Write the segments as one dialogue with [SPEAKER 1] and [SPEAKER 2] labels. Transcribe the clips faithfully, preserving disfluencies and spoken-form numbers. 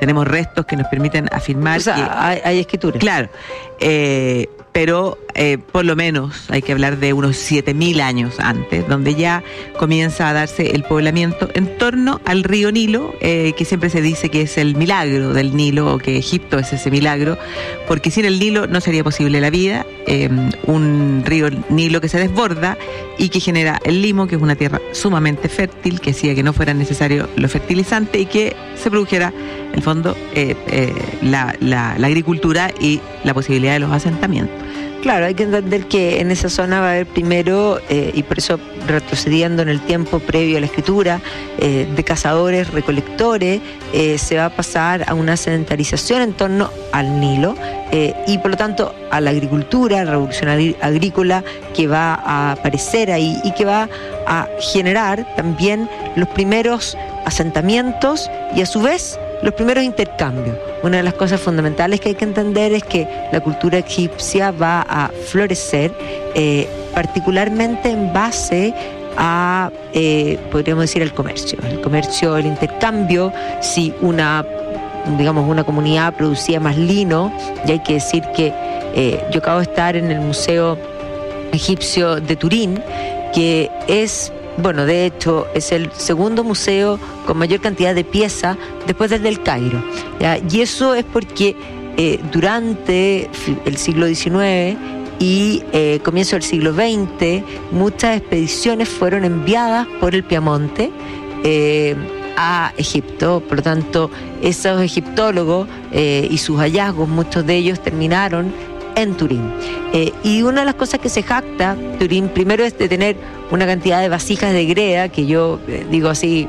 [SPEAKER 1] tenemos restos que nos permiten afirmar
[SPEAKER 2] o sea,
[SPEAKER 1] que
[SPEAKER 2] hay, hay escritura.
[SPEAKER 1] Claro, eh, pero eh, por lo menos hay que hablar de unos siete mil años antes, donde ya comienza a darse el poblamiento en torno al río Nilo, eh, que siempre se dice que es el milagro del Nilo, o que Egipto es ese milagro, porque sin el Nilo no sería posible la vida. Eh, un río Nilo que se desborda y que genera el limo, que es una tierra sumamente fértil, que hacía que no fuera necesario los fertilizantes y que se produjera, en el fondo, eh, eh, la, la, la agricultura y la posibilidad de los asentamientos.
[SPEAKER 2] Claro, hay que entender que en esa zona va a haber primero, eh, y por eso retrocediendo en el tiempo previo a la escritura, eh, de cazadores, recolectores, eh, se va a pasar a una sedentarización en torno al Nilo, eh, y por lo tanto a la agricultura, a la revolución agrícola que va a aparecer ahí y que va a generar también los primeros asentamientos y a su vez los primeros intercambios. Una de las cosas fundamentales que hay que entender es que la cultura egipcia va a florecer, eh, particularmente en base a, eh, podríamos decir, el comercio. El comercio, el intercambio. Si una, digamos, una comunidad producía más lino, y hay que decir que eh, yo acabo de estar en el Museo Egipcio de Turín, que es... Bueno, de hecho, es el segundo museo con mayor cantidad de piezas después del del Cairo, ¿ya? Y eso es porque eh, durante el siglo diecinueve y eh, comienzo del siglo veinte, muchas expediciones fueron enviadas por el Piamonte eh, a Egipto. Por lo tanto, esos egiptólogos eh, y sus hallazgos, muchos de ellos terminaron en Turín. Eh, y una de las cosas que se jacta Turín, primero, es de tener una cantidad de vasijas de greda, que yo eh, digo así,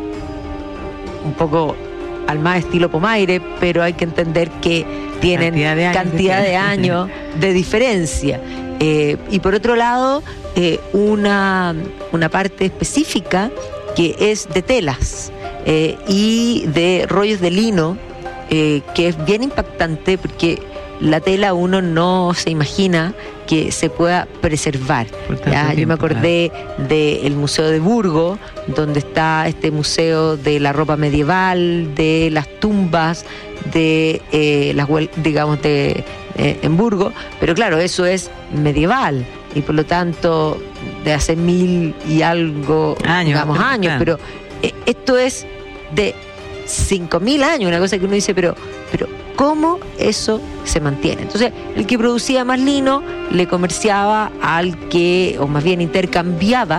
[SPEAKER 2] un poco al más estilo Pomaire, pero hay que entender que tienen cantidad de años, cantidad de, años de diferencia. Eh, y por otro lado, eh, una, una parte específica que es de telas eh, y de rollos de lino, eh, que es bien impactante porque la tela uno no se imagina que se pueda preservar. ¿Ya? Yo me acordé del Museo de Burgos, donde está este museo de la ropa medieval, de las tumbas, de eh, las, digamos, de eh, en Burgos, pero claro, eso es medieval y por lo tanto de hace mil y algo años, digamos, años, claro. Pero eh, esto es de cinco mil años, una cosa que uno dice, pero, pero ¿cómo eso se mantiene? Entonces, el que producía más lino le comerciaba al que, o más bien intercambiaba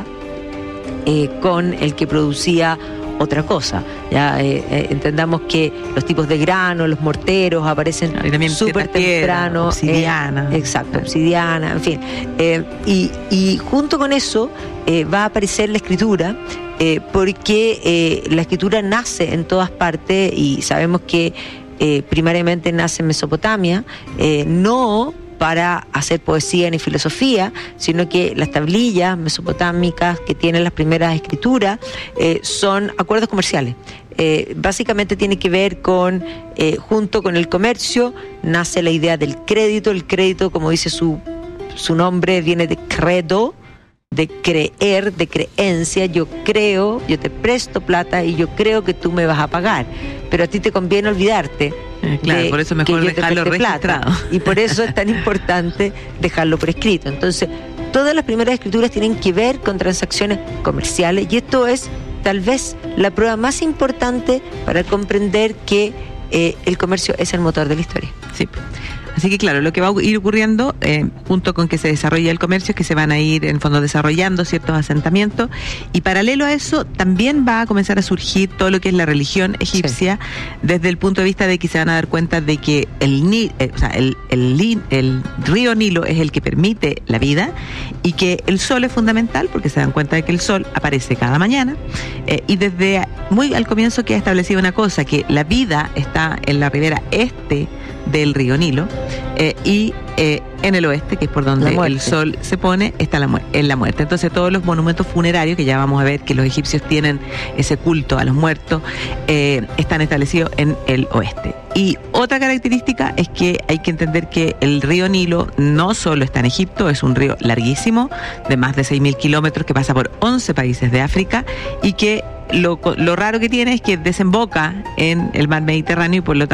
[SPEAKER 2] eh, con el que producía otra cosa. Ya eh, eh, entendamos que los tipos de grano, los morteros aparecen súper temprano.
[SPEAKER 1] Obsidiana.
[SPEAKER 2] Eh, exacto, obsidiana, en fin. Eh, y, y junto con eso eh, va a aparecer la escritura, eh, porque eh, la escritura nace en todas partes y sabemos que eh, primariamente nace en Mesopotamia, eh, no para hacer poesía ni filosofía, sino que las tablillas mesopotámicas que tienen las primeras escrituras eh, son acuerdos comerciales. Eh, básicamente tiene que ver con, eh, junto con el comercio, nace la idea del crédito. El crédito, como dice su, su nombre, viene de credo, de creer, de creencia. Yo creo, yo te presto plata y yo creo que tú me vas a pagar, pero a ti te conviene olvidarte.
[SPEAKER 1] Eh, claro, de por eso mejor dejarlo registrado.
[SPEAKER 2] Plata. Y por eso es tan importante dejarlo por escrito. Entonces, todas las primeras escrituras tienen que ver con transacciones comerciales y esto es tal vez la prueba más importante para comprender que eh, el comercio es el motor de la historia.
[SPEAKER 1] Sí. Así que claro, lo que va a ir ocurriendo eh, junto con que se desarrolla el comercio es que se van a ir en fondo desarrollando ciertos asentamientos y paralelo a eso también va a comenzar a surgir todo lo que es la religión egipcia, sí, desde el punto de vista de que se van a dar cuenta de que el, Ni, eh, o sea, el, el, el río Nilo es el que permite la vida y que el sol es fundamental porque se dan cuenta de que el sol aparece cada mañana eh, y desde muy al comienzo que ha establecido una cosa, que la vida está en la ribera este del río Nilo eh, y eh, en el oeste, que es por donde el sol se pone, está la mu- en la muerte. Entonces todos los monumentos funerarios, que ya vamos a ver que los egipcios tienen ese culto a los muertos, eh, están establecidos en el oeste. Y otra característica es que hay que entender que el río Nilo no solo está en Egipto, es un río larguísimo de más de seis mil kilómetros que pasa por once países de África y que lo, lo raro que tiene es que desemboca en el mar Mediterráneo y por lo tanto